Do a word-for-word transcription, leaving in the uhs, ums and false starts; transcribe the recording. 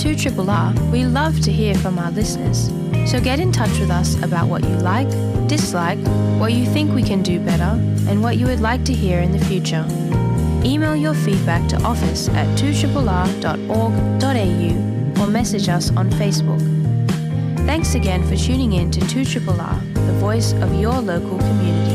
two R R, we love to hear from our listeners. So get in touch with us about what you like, dislike, what you think we can do better, and what you would like to hear in the future. Email your feedback to office at two R R dot org dot a u or message us on Facebook. Thanks again for tuning in to two R R, the voice of your local community.